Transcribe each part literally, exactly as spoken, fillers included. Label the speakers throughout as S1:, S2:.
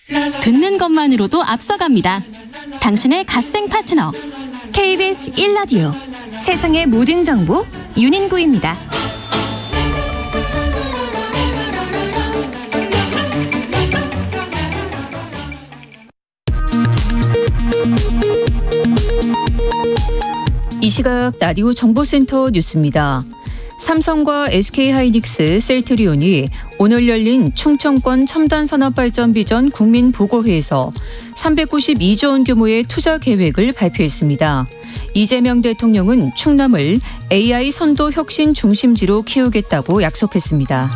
S1: 듣는 것만으로도 앞서갑니다. 당신의 갓생 파트너 케이비에스 일 라디오 세상의 모든 정보 윤인구입니다.
S2: 이 시각 라디오 정보센터 뉴스입니다. 삼성과 에스케이하이닉스, 셀트리온이 오늘 열린 충청권 첨단산업발전 비전 국민보고회에서 삼백구십이조 원 규모의 투자 계획을 발표했습니다. 이재명 대통령은 충남을 에이아이 선도 혁신 중심지로 키우겠다고 약속했습니다.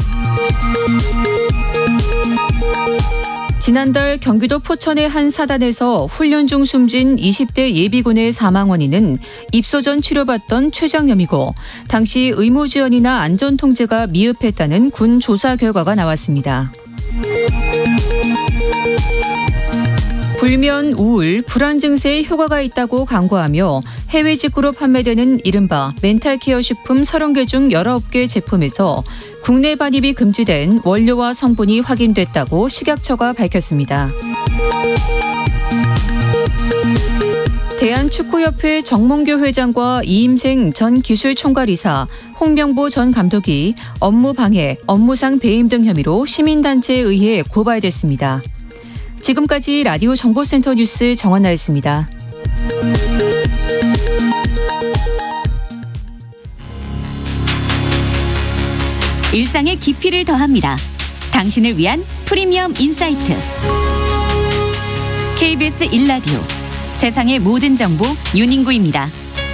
S2: 지난달 경기도 포천의 한 사단에서 훈련 중 숨진 이십 대 예비군의 사망 원인은 입소 전 치료받던 췌장염이고 당시 의무지원이나 안전통제가 미흡했다는 군 조사 결과가 나왔습니다. 불면, 우울, 불안 증세에 효과가 있다고 광고하며 해외 직구로 판매되는 이른바 멘탈케어 식품 서른 개 중 열아홉 개 제품에서 국내 반입이 금지된 원료와 성분이 확인됐다고 식약처가 밝혔습니다. 대한축구협회 정몽규 회장과 이임생 전 기술총괄이사, 홍명보 전 감독이 업무 방해, 업무상 배임 등 혐의로 시민단체에 의해 고발됐습니다. 지금까지 라디오 정보센터 뉴스 정원나였습니다.
S1: 일상의 깊이를 더합니다. 당신을 위한 프리미엄 인사이트 케이비에스 일 라디오 세상의 모든 정보 윤인구입니다.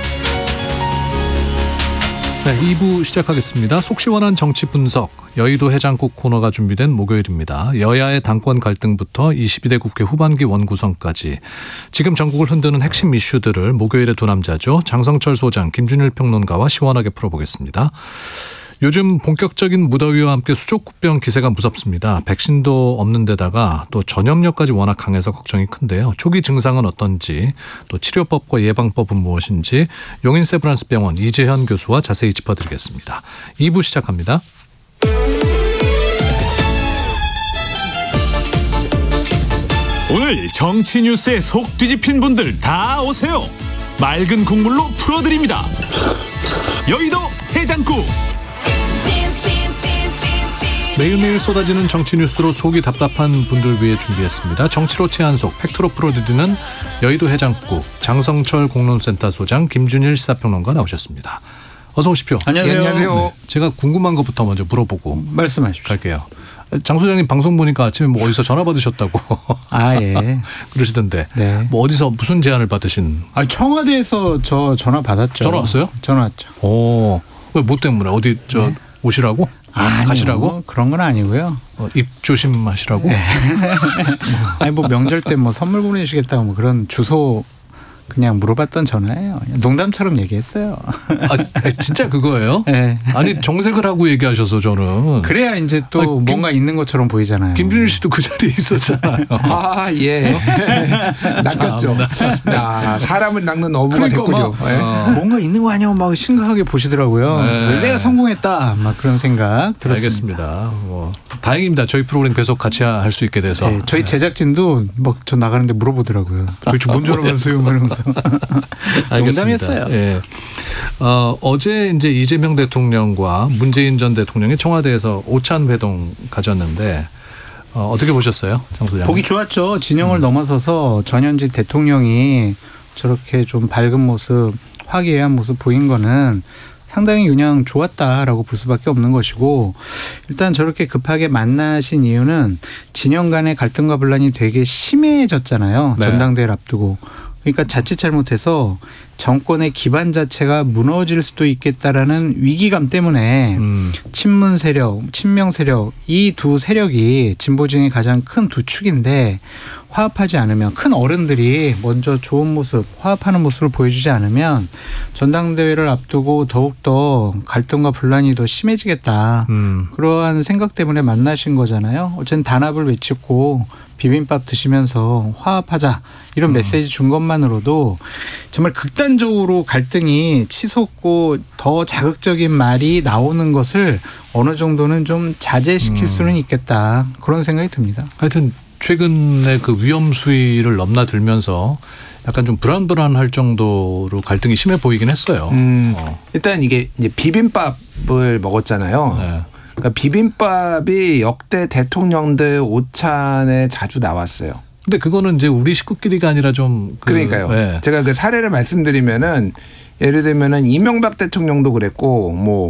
S3: 네, 이 부 시작하겠습니다. 속 시원한 정치 분석, 여의도 해장국 코너가 준비된 목요일입니다. 여야의 당권 갈등부터 이십이 대 국회 후반기 원구성까지 지금 전국을 흔드는 핵심 이슈들을 목요일의 두 남자죠. 장성철 소장, 김준일 평론가와 시원하게 풀어보겠습니다. 요즘 본격적인 무더위와 함께 수족구병 기세가 무섭습니다. 백신도 없는 데다가 또 전염력까지 워낙 강해서 걱정이 큰데요. 초기 증상은 어떤지, 또 치료법과 예방법은 무엇인지 용인 세브란스 병원 이재현 교수와 자세히 짚어드리겠습니다. 이 부 시작합니다.
S4: 오늘 정치 뉴스에 속 뒤집힌 분들 다 오세요. 맑은 국물로 풀어드립니다. 여의도 해장국.
S3: 매일매일 쏟아지는 정치 뉴스로 속이 답답한 분들 위해 준비했습니다. 정치로 치안속, 팩트로 풀어드리는 여의도 해장국, 장성철 공론센터 소장, 김준일 시사평론가 나오셨습니다. 어서 오십시오.
S5: 안녕하세요.
S3: 네, 안녕하세요. 네, 제가 궁금한 것부터 먼저 물어보고
S5: 말씀하십시오.
S3: 갈게요. 장 소장님 방송 보니까 아침에 뭐 어디서 전화 받으셨다고.
S5: 아, 예.
S3: 그러시던데.
S5: 네.
S3: 뭐 어디서 무슨 제안을 받으신?
S5: 아, 청와대에서 저 전화 받았죠.
S3: 전화 왔어요?
S5: 전화 왔죠.
S3: 오, 왜 뭐 때문에 어디 저 네. 오시라고?
S5: 아,
S3: 가시라고?
S5: 그런 건 아니고요.
S3: 어, 입 조심하시라고?
S5: 네. 아니 뭐 명절 때 뭐 선물 보내주시겠다고 뭐 그런 주소 그냥 물어봤던 전화예요. 농담처럼 얘기했어요.
S3: 아, 진짜 그거예요?
S5: 네.
S3: 아니 정색을 하고 얘기하셔서 저는.
S5: 그래야 이제 또 아니, 뭔가 김, 있는 것처럼 보이잖아요.
S3: 김준일 씨도 그 자리에 있었잖아요.
S6: 아, 예. 낚였죠. 아, 사람을 낚는 어부가
S5: 그러니까
S6: 됐군요.
S5: 막, 네. 어. 뭔가 있는 거 아니야? 막 심각하게 보시더라고요. 네. 내가 성공했다. 막 그런 생각 들었습니다.
S3: 알겠습니다. 뭐 다행입니다. 저희 프로그램 계속 같이 할 수 있게 돼서.
S5: 네, 저희 제작진도 막 저 나가는데 물어보더라고요. 도대체 뭔 줄 알았어요? 이러면서. 농담이었어요.
S3: 예. 어, 어제 이제 이재명 대통령과 문재인 전 대통령이 청와대에서 오찬 회동 가졌는데 어, 어떻게 보셨어요, 장 소장?
S5: 보기 좋았죠. 진영을 음. 넘어서서 전현직 대통령이 저렇게 좀 밝은 모습, 화기애애한 모습 보인 거는 상당히 그냥 좋았다라고 볼 수밖에 없는 것이고, 일단 저렇게 급하게 만나신 이유는 진영 간의 갈등과 분란이 되게 심해졌잖아요. 네. 전당대회를 앞두고. 그러니까 자칫 잘못해서 정권의 기반 자체가 무너질 수도 있겠다라는 위기감 때문에 음. 친문 세력, 친명 세력 이 두 세력이 진보층의 가장 큰 두 축인데 화합하지 않으면, 큰 어른들이 먼저 좋은 모습, 화합하는 모습을 보여주지 않으면 전당대회를 앞두고 더욱더 갈등과 분란이 더 심해지겠다. 음. 그러한 생각 때문에 만나신 거잖아요. 어쨌든 단합을 외치고 비빔밥 드시면서 화합하자 이런 음. 메시지 준 것만으로도 정말 극단적으로 갈등이 치솟고 더 자극적인 말이 나오는 것을 어느 정도는 좀 자제시킬
S3: 음.
S5: 수는 있겠다. 그런 생각이 듭니다.
S3: 하여튼 최근에 그 위험 수위를 넘나들면서 약간 좀 불안불안할 정도로 갈등이 심해 보이긴 했어요.
S6: 음,
S3: 어.
S6: 일단 이게 이제 비빔밥을 먹었잖아요.
S3: 네.
S6: 그러니까 비빔밥이 역대 대통령들 오찬에 자주 나왔어요.
S3: 근데 그거는 이제 우리 식구끼리가 아니라 좀 그,
S6: 그러니까요.
S3: 네.
S6: 제가 그 사례를 말씀드리면은 예를 들면은 이명박 대통령도 그랬고 뭐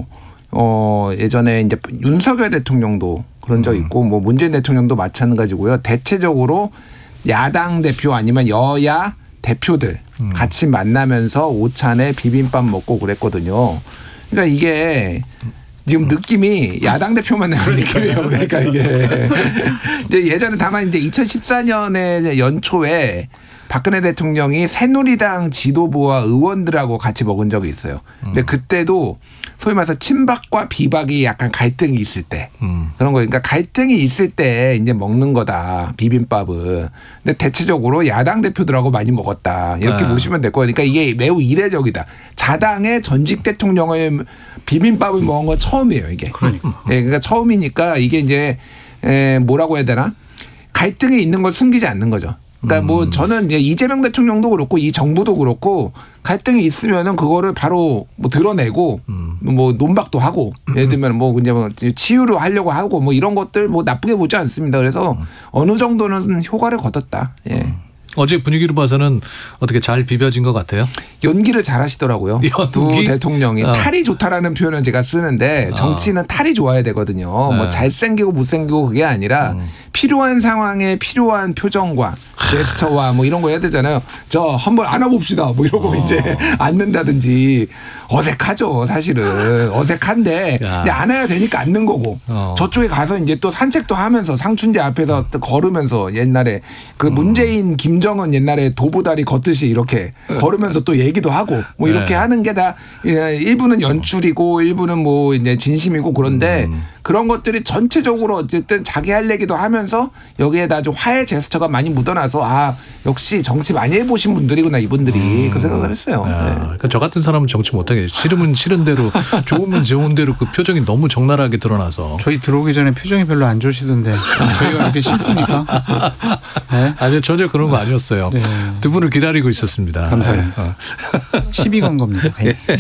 S6: 어 예전에 이제 윤석열 대통령도 그런 적 있고 뭐 문재인 대통령도 마찬가지고요. 대체적으로 야당 대표 아니면 여야 대표들
S3: 음.
S6: 같이 만나면서 오찬에 비빔밥 먹고 그랬거든요. 그러니까 이게 지금 느낌이 야당 대표만 나는 느낌이에요. 그러니까 이게 이제 예전에 다만 이제 이천십사 년에 연초에 박근혜 대통령이 새누리당 지도부와 의원들하고 같이 먹은 적이 있어요. 근데 그때도 소위 말해서 친박과 비박이 약간 갈등이 있을 때
S3: 음.
S6: 그런 거. 그러니까 갈등이 있을 때 이제 먹는 거다 비빔밥은. 근데 대체적으로 야당 대표들하고 많이 먹었다 이렇게
S3: 네.
S6: 보시면 될 거예요. 그러니까 이게 매우 이례적이다. 자당의 전직 대통령을 비빔밥을 먹은 건 처음이에요 이게. 그러니까. 예, 그러니까 처음이니까 이게 이제 에, 뭐라고 해야 되나? 갈등이 있는 걸 숨기지 않는 거죠. 그러니까
S3: 음.
S6: 뭐 저는 이제 이재명 대통령도 그렇고 이 정부도 그렇고 갈등이 있으면은 그거를 바로 뭐 드러내고
S3: 음.
S6: 뭐 논박도 하고 예를 들면 뭐 이제 뭐 치유를 하려고 하고 뭐 이런 것들 뭐 나쁘게 보지 않습니다. 그래서
S3: 음.
S6: 어느 정도는 효과를 거뒀다. 예.
S3: 어제 분위기로 봐서는 어떻게 잘 비벼진 것 같아요?
S6: 연기를 잘 하시더라고요. 두
S3: 연기?
S6: 대통령이.
S3: 어.
S6: 탈이 좋다라는 표현을 제가 쓰는데 정치는 탈이 좋아야 되거든요.
S3: 네.
S6: 뭐 잘생기고 못생기고 그게 아니라
S3: 음.
S6: 필요한 상황에 필요한 표정과 제스처와 뭐 이런 거 해야 되잖아요. 저 한번 안아봅시다. 뭐 이러고
S3: 어.
S6: 이제 앉는다든지 어색하죠. 사실은. 어색한데
S3: 야.
S6: 근데 안아야 되니까 앉는 거고
S3: 어.
S6: 저쪽에 가서 이제 또 산책도 하면서 상춘제 앞에서 또 걸으면서 옛날에 그 문재인 김정은 옛날에 도보다리 걷듯이 이렇게 걸으면서 또 얘기도 하고 뭐 이렇게
S3: 네.
S6: 하는 게 다 일부는 연출이고 일부는 뭐 이제 진심이고 그런데
S3: 음.
S6: 그런 것들이 전체적으로 어쨌든 자기 할 얘기도 하면서 여기에다 좀 화해 제스처가 많이 묻어나서 아 역시 정치 많이 해보신 분들이구나 이분들이 그 생각을 했어요.
S3: 야,
S6: 네.
S3: 그러니까 저 같은 사람은 정치 못하게 싫으면 싫은 대로 좋으면 좋은 대로 그 표정이 너무 적나라하게 드러나서
S5: 저희 들어오기 전에 표정이 별로 안 좋으시던데 저희가 그렇게 싫습니까? 네?
S3: 아주 전혀 그런 거 아니었어요.
S5: 네.
S3: 두 분을 기다리고 있었습니다.
S5: 감사해요.
S3: 네. 어.
S5: 시비 건 겁니다.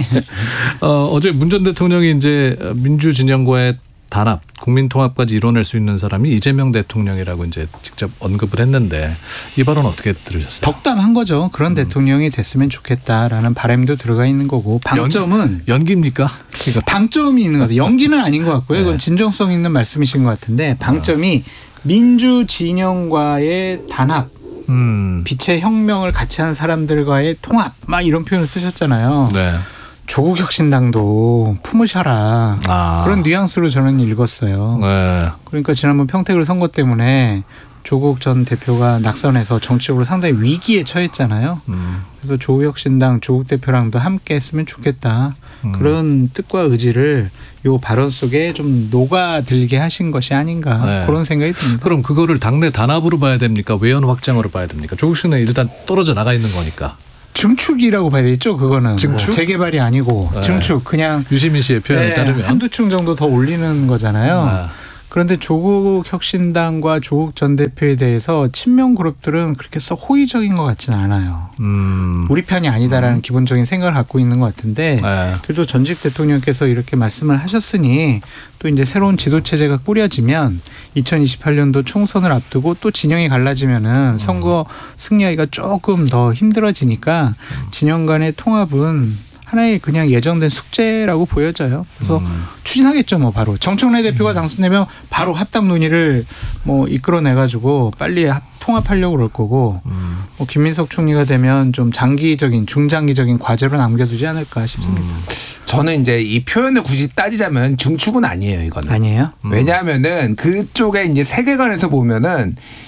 S3: 어, 어제 문 전 대통령이 이제 민주 진영과의 단합, 국민 통합까지 이뤄낼 수 있는 사람이 이재명 대통령이라고 이제 직접 언급을 했는데 이 발언 어떻게 들으셨어요?
S5: 덕담한 거죠. 그런
S3: 음.
S5: 대통령이 됐으면 좋겠다라는 바람도 들어가 있는 거고 방점은
S3: 연, 연기입니까? 그러니까
S5: 방점이 있는 것 같아요. 연기는 아닌 것 같고요. 이건
S3: 네.
S5: 진정성 있는 말씀이신 것 같은데 방점이 민주 진영과의 단합,
S3: 음,
S5: 빛의 혁명을 같이 하는 사람들과의 통합 막 이런 표현을 쓰셨잖아요.
S3: 네.
S5: 조국 혁신당도 품으셔라.
S3: 아.
S5: 그런 뉘앙스로 저는 읽었어요.
S3: 네.
S5: 그러니까 지난번 평택을 선거 때문에 조국 전 대표가 낙선해서 정치적으로 상당히 위기에 처했잖아요.
S3: 음.
S5: 그래서 조국 혁신당 조국 대표랑도 함께 했으면 좋겠다.
S3: 음.
S5: 그런 뜻과 의지를 요 발언 속에 좀 녹아들게 하신 것이 아닌가
S3: 네.
S5: 그런 생각이 듭니다.
S3: 그럼 그거를 당내 단합으로 봐야 됩니까? 외연 확장으로 봐야 됩니까? 조국 씨는 일단 떨어져 나가 있는 거니까.
S5: 증축이라고 봐야 되겠죠. 그거는
S3: 증축?
S5: 재개발이 아니고
S3: 네.
S5: 증축 그냥
S3: 유시민 씨의 표현에
S5: 네,
S3: 따르면
S5: 한두 층 정도 더 올리는 거잖아요.
S3: 아.
S5: 그런데 조국 혁신당과 조국 전 대표에 대해서 친명 그룹들은 그렇게 썩 호의적인 것 같지는 않아요.
S3: 음.
S5: 우리 편이 아니다라는 기본적인 생각을 갖고 있는 것 같은데
S3: 네.
S5: 그래도 전직 대통령께서 이렇게 말씀을 하셨으니 또 이제 새로운 지도 체제가 꾸려지면 이천이십팔 년도 총선을 앞두고 또 진영이 갈라지면은 선거 승리하기가 조금 더 힘들어지니까 진영 간의 통합은 하나의 그냥 예정된 숙제라고 보여져요. 그래서
S3: 음.
S5: 추진하겠죠, 뭐 바로 정청래 대표가 당선되면 바로 합당 논의를 뭐 이끌어내가지고 빨리 합, 통합하려고 그럴 거고,
S3: 음.
S5: 뭐 김민석 총리가 되면 좀 장기적인 중장기적인 과제로 남겨두지 않을까 싶습니다.
S3: 음.
S6: 저는 이제 이 표현을 굳이 따지자면 중축은 아니에요, 이거는.
S5: 아니에요?
S6: 왜냐하면은 그쪽에 이제 세계관에서 보면은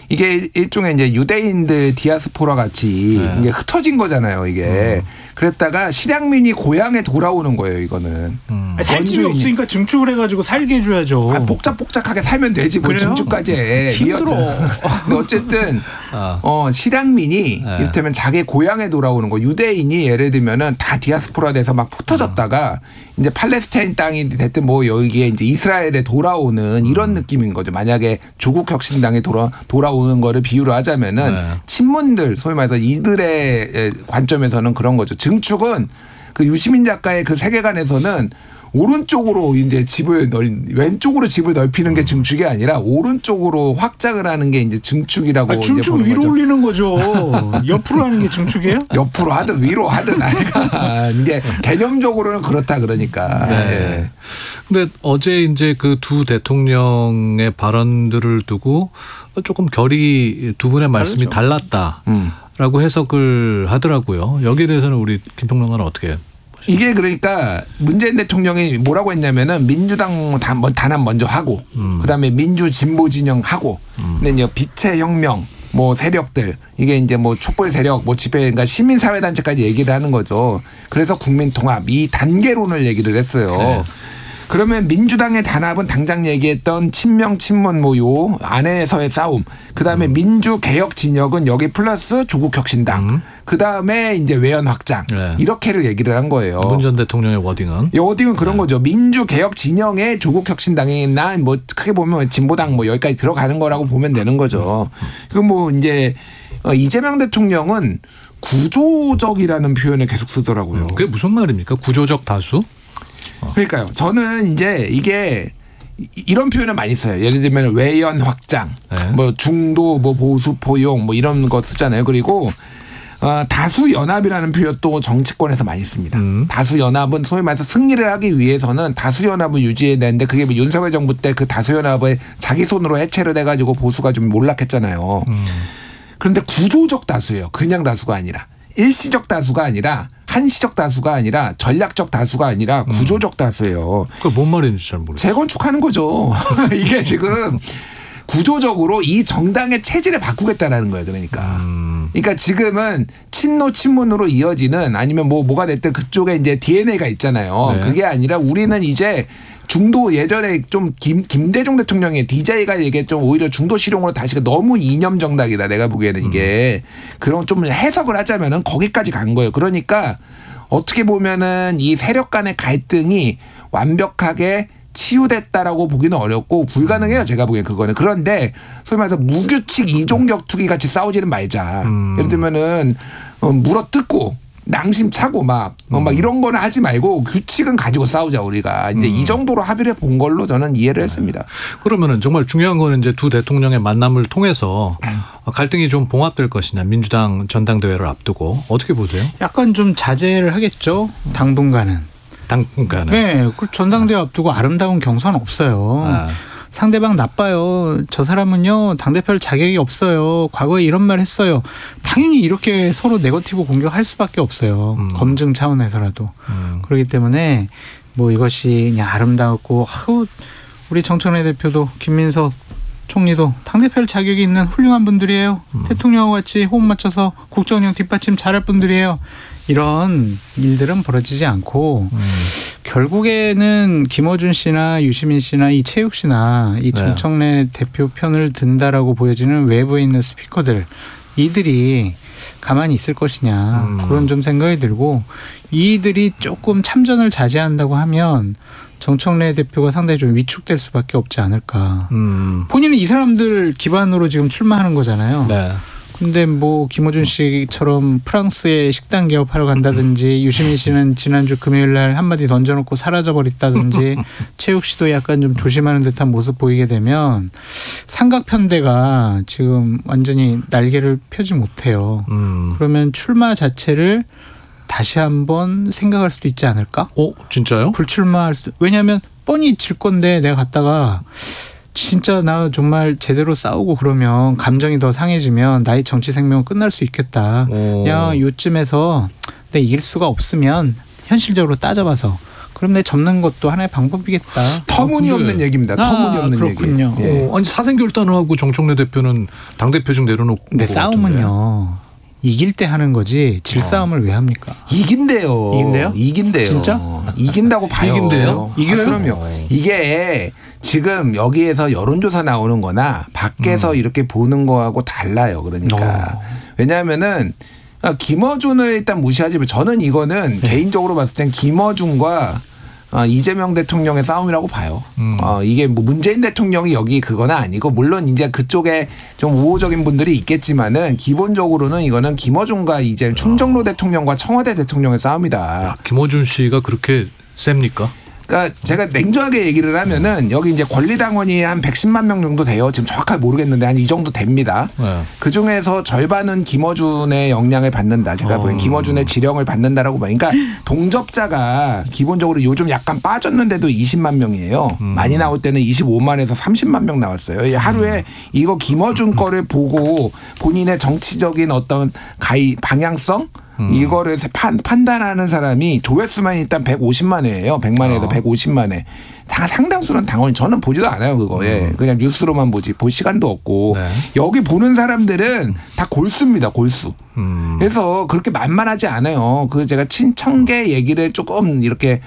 S6: 이게 일종의 이제 유대인들 디아스포라 같이
S3: 네.
S6: 이게 흩어진 거잖아요. 이게. 음. 그랬다가 실향민이 고향에 돌아오는 거예요. 이거는.
S3: 음.
S7: 살 집이
S6: 원주인이.
S7: 없으니까 증축을 해가지고 살게 해줘야죠.
S6: 아, 복잡복잡하게 살면 되지 뭐
S7: 그래요?
S6: 증축까지 해.
S7: 힘들어.
S6: 근데 어쨌든
S3: 아.
S6: 어, 실향민이
S3: 네.
S6: 이를테면 자기 고향에 돌아오는 거. 유대인이 예를 들면은 다 디아스포라 돼서 막 흩어졌다가 음. 이제 팔레스타인 땅이 됐든 뭐 여기에 이제 이스라엘에 돌아오는 이런 음. 느낌인 거죠. 만약에 조국 혁신당에 돌아 돌아오는 거를 비유로 하자면은
S3: 네.
S6: 친문들 소위 말해서 이들의 관점에서는 그런 거죠. 증축은 그 유시민 작가의 그 세계관에서는 오른쪽으로 이제 집을 넓 왼쪽으로 집을 넓히는 게 증축이 아니라 오른쪽으로 확장을 하는 게 이제 증축이라고.
S7: 아, 증축
S6: 이제 보는
S7: 위로
S6: 거죠.
S7: 올리는 거죠. 옆으로 하는 게 증축이에요?
S6: 옆으로 하든 위로 하든 아이가 이게 개념적으로는 그렇다 그러니까.
S3: 네.
S6: 예.
S3: 근데 어제 이제 그 두 대통령의 발언들을 두고 조금 결이 두 분의 말씀이
S7: 다르죠.
S3: 달랐다라고
S6: 음.
S3: 해석을 하더라고요. 여기에 대해서는 우리 김평론가는 어떻게?
S6: 이게 그러니까 문재인 대통령이 뭐라고 했냐면은 민주당 단합 먼저 하고 음. 그다음에 민주 진보 진영 하고 음. 근데 이제 빛의 혁명 뭐 세력들 이게 이제 뭐 촛불 세력 뭐 집회 그러니까 시민 사회 단체까지 얘기를 하는 거죠. 그래서 국민 통합 이 단계론을 얘기를 했어요. 네. 그러면 민주당의 단합은 당장 얘기했던 친명 친문 뭐 요 안에서의 싸움. 그다음에 음. 민주 개혁 진영은 여기 플러스 조국 혁신당. 음. 그다음에 이제 외연 확장. 네. 이렇게를 얘기를 한 거예요.
S3: 문 전 대통령의 워딩은
S6: 이 워딩은 그런
S3: 네.
S6: 거죠. 민주 개혁 진영의 조국 혁신당이나 뭐 크게 보면 진보당 뭐 여기까지 들어가는 거라고 보면 되는 거죠. 그 뭐 이제 이재명 대통령은 구조적이라는 표현을 계속 쓰더라고요.
S3: 그게 무슨 말입니까? 구조적 다수?
S6: 그러니까요. 저는 이제 이게 이런 표현을 많이 써요. 예를 들면 외연 확장,
S3: 네.
S6: 뭐 중도, 뭐 보수 포용, 뭐 이런 거 쓰잖아요. 그리고 어, 다수 연합이라는 표현도 정치권에서 많이 씁니다. 음. 다수 연합은 소위 말해서 승리를 하기 위해서는 다수 연합을 유지해야 되는데 그게 뭐 윤석열 정부 때 그 다수 연합을 자기 손으로 해체를 해가지고 보수가 좀 몰락했잖아요. 음. 그런데 구조적 다수예요. 그냥 다수가 아니라 일시적 다수가 아니라. 한시적 다수가 아니라 전략적 다수가 아니라 구조적 다수예요.
S3: 그게 뭔 말인지 잘 모르겠어요.
S6: 재건축하는 거죠. 이게 지금 구조적으로 이 정당의 체질을 바꾸겠다라는 거예요. 그러니까. 음. 그러니까 지금은 친노 친문으로 이어지는 아니면 뭐 뭐가 됐든 그쪽에 이제 디엔에이가 있잖아요. 네. 그게 아니라 우리는 이제 중도 예전에 좀 김, 김대중 대통령의 디제이가 얘기했죠. 오히려 중도 실용으로 다시 너무 이념 정당이다. 내가 보기에는 이게. 음. 그런 좀 해석을 하자면은 거기까지 간 거예요. 그러니까 어떻게 보면은 이 세력 간의 갈등이 완벽하게 치유됐다라고 보기는 어렵고 불가능해요. 제가 보기엔 그거는. 그런데 소위 말해서 무규칙 이종격투기 같이 싸우지는 말자. 음. 예를 들면은 물어뜯고 낭심 차고 막, 어, 막 이런 거는 하지 말고 규칙은 가지고 싸우자 우리가. 이제 음. 이 정도로 합의를 본 걸로 저는 이해를 했습니다.
S3: 그러면은 정말 중요한 거는 이제 두 대통령의 만남을 통해서 음. 갈등이 좀 봉합될 것이냐 민주당 전당대회를 앞두고 어떻게 보세요?
S5: 약간 좀 자제를 하겠죠. 당분간은.
S3: 당분간은.
S5: 네. 그 전당대회 앞두고 아름다운 경선 없어요. 아. 상대방 나빠요. 저 사람은요 당대표를 자격이 없어요. 과거에 이런 말 했어요. 당연히 이렇게 서로 네거티브 공격할 수밖에 없어요. 음. 검증 차원에서라도. 음. 그렇기 때문에 뭐 이것이 그냥 아름다웠고 아우, 우리 정청래 대표도 김민석 총리도 당대표를 자격이 있는 훌륭한 분들이에요. 음. 대통령과 같이 호흡 맞춰서 국정운영 뒷받침 잘할 분들이에요. 이런 일들은 벌어지지 않고 음. 결국에는 김어준 씨나 유시민 씨나 이 최욱 씨나 이 정청래 네. 대표 편을 든다라고 보여지는 외부에 있는 스피커들 이들이 가만히 있을 것이냐 음. 그런 좀 생각이 들고 이들이 조금 참전을 자제한다고 하면 정청래 대표가 상당히 좀 위축될 수밖에 없지 않을까. 음. 본인은 이 사람들 기반으로 지금 출마하는 거잖아요. 네. 근데 뭐 김어준 씨처럼 프랑스에 식당 개업하러 간다든지 유시민 씨는 지난주 금요일 날 한마디 던져놓고 사라져버렸다든지 최욱 씨도 약간 좀 조심하는 듯한 모습 보이게 되면 삼각편대가 지금 완전히 날개를 펴지 못해요. 음. 그러면 출마 자체를 다시 한번 생각할 수도 있지 않을까?
S3: 어, 진짜요?
S5: 불출마할 수도. 왜냐하면 뻔히 질 건데 내가 갔다가 진짜 나 정말 제대로 싸우고 그러면 감정이 더 상해지면 나의 정치 생명은 끝날 수 있겠다. 오. 그냥 요쯤에서 내 이길 수가 없으면 현실적으로 따져봐서 그럼 내 접는 것도 하나의 방법이겠다.
S6: 터무니없는
S3: 근데-
S6: 얘기입니다.
S5: 아,
S6: 터무니없는
S5: 그렇군요.
S6: 얘기. 예.
S3: 어, 아니 사생결단을 하고 정청래 대표는 당대표 중 내려놓고
S5: 근데
S3: 것
S5: 싸움은요. 이길 때 하는 거지 질 싸움을 왜 합니까?
S6: 이긴대요.
S5: 이긴대요?
S6: 이긴대요.
S5: 진짜?
S6: 이긴다고 봐요.
S3: 이긴대요?
S5: 이겨요?
S6: 아, 그럼요. 이게 지금 여기에서 여론조사 나오는 거나 밖에서
S3: 음.
S6: 이렇게 보는 거하고 달라요. 그러니까. 왜냐하면은 김어준을 일단 무시하지 마. 저는 이거는
S5: 네.
S6: 개인적으로 봤을 땐 김어준과 어, 이재명 대통령의 싸움이라고 봐요.
S3: 음.
S6: 어, 이게 뭐 문재인 대통령이 여기 그거는 아니고 물론 이제 그쪽에 좀 우호적인 분들이 있겠지만은 기본적으로는 이거는 김어준과 이제 충정로 대통령과 청와대 대통령의 싸움이다.
S3: 김어준 씨가 그렇게 셉니까?
S6: 그러니까 제가 냉정하게 얘기를 하면은 여기 이제 권리당원이 한 백십만 명 정도 돼요. 지금 정확하게 모르겠는데 한 이 정도 됩니다.
S3: 네.
S6: 그 중에서 절반은 김어준의 영향을 받는다. 제가
S3: 어.
S6: 보기엔 김어준의 지령을 받는다라고 봐요. 그러니까 동접자가 기본적으로 요즘 약간 빠졌는데도 이십만 명이에요.
S3: 음.
S6: 많이 나올 때는 이십오만에서 삼십만 명 나왔어요. 하루에 이거 김어준 거를 보고 본인의 정치적인 어떤 가이 방향성
S3: 음.
S6: 이거를 판, 판단하는 사람이 조회수만 일단 백오십만 회예요. 백만에서
S3: 어.
S6: 백오십만 회. 다 상당수는 당원이 저는 보지도 않아요. 그거. 예. 그냥 뉴스로만 보지. 볼 시간도 없고.
S3: 네.
S6: 여기 보는 사람들은 다 골수입니다. 골수.
S3: 음.
S6: 그래서 그렇게 만만하지 않아요. 그 제가 친청계 얘기를 조금 이렇게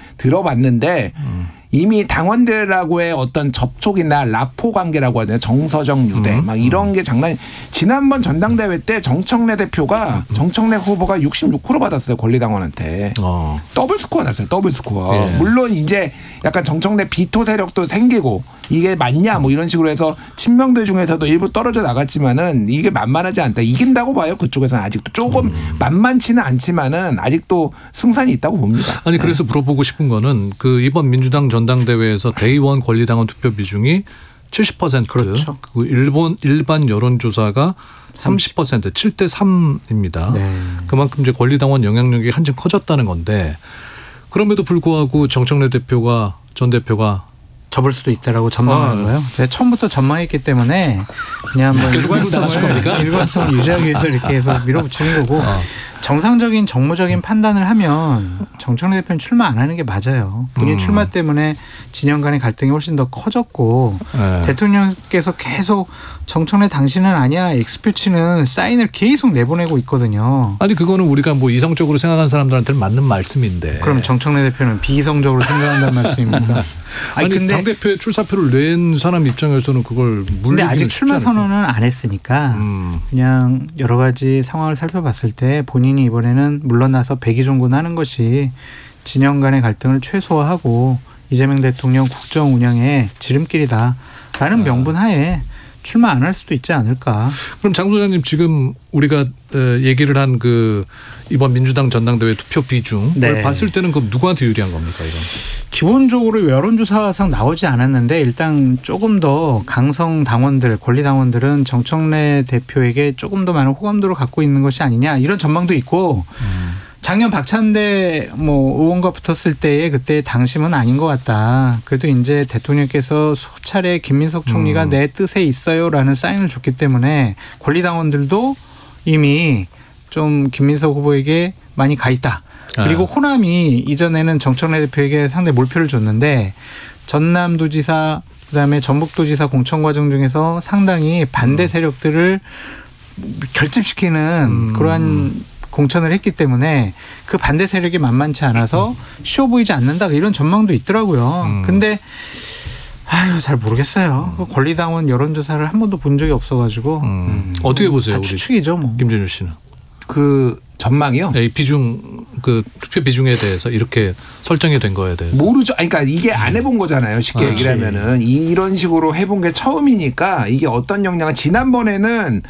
S6: 들어봤는데
S3: 음.
S6: 이미 당원들하고의 어떤 접촉이나 라포 관계라고 하잖아요. 정서적 유대
S3: 음.
S6: 막 이런 게 장난이. 지난번 전당대회 때 정청래 대표가 정청래 후보가 육십육 퍼센트 받았어요. 권리당원한테.
S3: 어.
S6: 더블 스코어 났어요. 더블 스코어.
S3: 예.
S6: 물론 이제 약간 정청래 비토 세력도 생기고 이게 맞냐 뭐 이런 식으로 해서 친명들 중에서도 일부 떨어져 나갔지만은 이게 만만하지 않다. 이긴다고 봐요. 그쪽에서는 아직도 조금
S3: 음.
S6: 만만치는 않지만은 아직도 승산이 있다고 봅니다.
S3: 아니 그래서 물어보고 싶은 거는 그 이번 민주당 전당대회에서 대의원 권리당원 투표 비중이 칠십 퍼센트.
S5: 그렇죠.
S3: 그 일본 일반 여론조사가 삼십 퍼센트, 칠 대 삼입니다.
S5: 네.
S3: 그만큼 이제 권리당원 영향력이 한층 커졌다는 건데 그럼에도 불구하고 정청래 대표가 전 대표가
S5: 접을 수도 있다라고 전망하는 거예요. 제가 처음부터 전망했기 때문에 그냥 뭐
S3: 계속 밀고 나가실 겁니까?
S5: 일관성을 유지하기 위해서 이렇게 해서 밀어붙이는 거고
S3: 어.
S5: 정상적인 정무적인 판단을 하면 정청래 대표는 출마 안 하는 게 맞아요. 본인
S3: 음.
S5: 출마 때문에 진영 간의 갈등이 훨씬 더 커졌고
S3: 네.
S5: 대통령께서 계속 정청래 당신은 아니야 엑스표치는 사인을 계속 내보내고 있거든요.
S3: 아니 그거는 우리가 뭐 이성적으로 생각하는 사람들한테는 맞는 말씀인데.
S5: 그럼 정청래 대표는 비이성적으로 생각한다는 말씀입니다.
S3: 아니,
S5: 아니 근데
S3: 당 대표의 출사표를 낸 사람 입장에서는 그걸
S5: 근데
S3: 물리기는
S5: 아직
S3: 쉽지
S5: 출마
S3: 않을
S5: 선언은 안 했으니까
S3: 음.
S5: 그냥 여러 가지 상황을 살펴봤을 때 본인이 이번에는 물러나서 백의종군하는 것이 진영 간의 갈등을 최소화하고 이재명 대통령 국정 운영의 지름길이다라는 명분 하에 출마 안 할 수도 있지 않을까.
S3: 그럼 장 소장님 지금 우리가 얘기를 한 그 이번 민주당 전당대회 투표 비중을
S5: 네.
S3: 봤을 때는 그럼 누구한테 유리한 겁니까 이건?
S5: 기본적으로 여론조사상 나오지 않았는데 일단 조금 더 강성 당원들, 권리 당원들은 정청래 대표에게 조금 더 많은 호감도를 갖고 있는 것이 아니냐 이런 전망도 있고
S3: 음.
S5: 작년 박찬대 뭐 의원과 붙었을 때의 그때 당심은 아닌 것 같다. 그래도 이제 대통령께서 수차례 김민석 총리가
S3: 음.
S5: 내 뜻에 있어요라는 사인을 줬기 때문에 권리 당원들도 이미 좀 김민석 후보에게 많이 가 있다. 그리고
S3: 네.
S5: 호남이 이전에는 정청래 대표에게 상당히 몰표를 줬는데 전남도지사 그다음에 전북도지사 공천 과정 중에서 상당히 반대 세력들을 결집시키는
S3: 음.
S5: 그러한 공천을 했기 때문에 그 반대 세력이 만만치 않아서 쉬워 보이지 않는다 이런 전망도 있더라고요.
S3: 음.
S5: 근데 아유 잘 모르겠어요. 그 권리당원 여론조사를 한 번도 본 적이 없어가지고
S3: 음.
S5: 음.
S3: 어떻게 보세요,
S5: 다
S3: 우리
S5: 추측이죠 뭐.
S3: 김준일 씨는?
S6: 그 전망이요?
S3: 네, 이 비중 그 투표 비중에 대해서 이렇게 설정이 된 거에 대해.
S6: 모르죠. 아니, 그러니까 이게 안 해본 거잖아요. 쉽게
S3: 아,
S6: 얘기를 하면은 이런 식으로 해본 게 처음이니까 이게 어떤 영향을 지난번에는